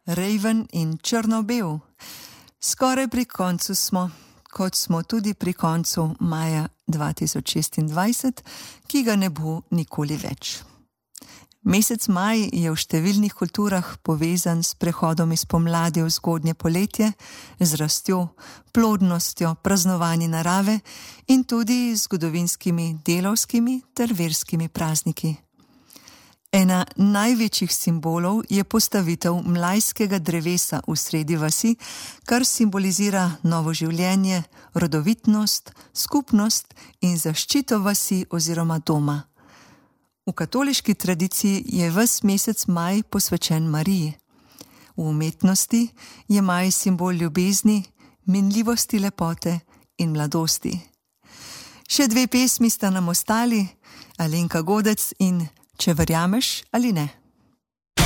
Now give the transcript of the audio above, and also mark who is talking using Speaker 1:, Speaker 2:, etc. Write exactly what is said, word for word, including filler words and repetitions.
Speaker 1: Rejven in črno-bel. Skoraj pri koncu smo, kot smo tudi pri koncu maja dva tisoč šestindvajset, ki ga ne bo nikoli več. Mesec maj je v številnih kulturah povezan s prehodom iz pomladi v zgodnje poletje, z rastjo, plodnostjo, praznovanji narave in tudi zgodovinskimi, delavskimi ter verskimi prazniki. Ena največjih simbolov je postavitev mlajskega drevesa v sredi vasi, kar simbolizira novo življenje, rodovitnost, skupnost in zaščito vasi oziroma doma. V katoliški tradiciji je ves mesec maj posvečen Mariji. V umetnosti je maj simbol ljubezni, minljivosti, lepote in mladosti. Še dve pesmi sta nam ostali, Alenka Godec in Če verjameš ali ne.